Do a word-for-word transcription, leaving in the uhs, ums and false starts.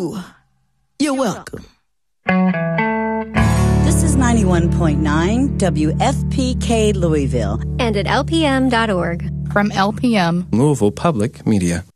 Ooh, you're welcome. This is ninety-one point nine W F P K Louisville. And at L P M dot org. From L P M, Louisville Public Media.